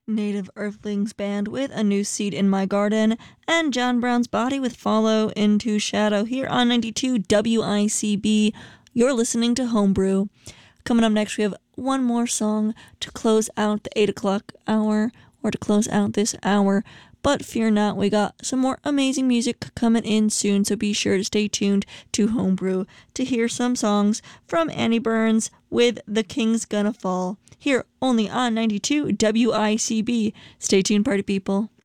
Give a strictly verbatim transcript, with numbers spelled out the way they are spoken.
Native Earthlings Band with A New Seed in My Garden, and John Brown's Body with Follow Into Shadow here on ninety-two W I C B. You're listening to Homebrew. Coming up next, we have one more song to close out the eight o'clock hour, or to close out this hour. But fear not, we got some more amazing music coming in soon, so be sure to stay tuned to Homebrew to hear some songs from Annie Burns with The King's Gonna Fall, here only on ninety-two W I C B. Stay tuned, party people.